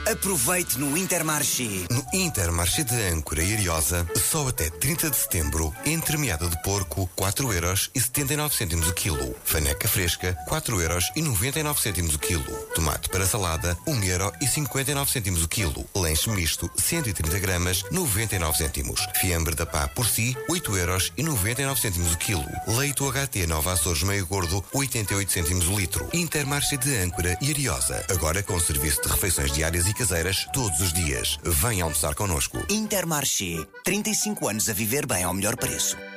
Aproveite no Intermarché. No Intermarché de Âncora e Ariosa, só até 30 de setembro, entremeada de porco, 4,79€ o quilo. Faneca fresca, 4,99€ o quilo. Tomate para salada, 1,59€ o quilo. Lanche misto, 130 gramas, 99 cêntimos. Fiambre da pá por si, 8,99€ o quilo. Leite UHT Nova Açores meio gordo, 88 cêntimos o litro. Intermarché de Âncora e Ariosa. Agora com serviço de refeições diárias e caseiras todos os dias. Venha almoçar connosco. Intermarché. 35 anos a viver bem ao melhor preço.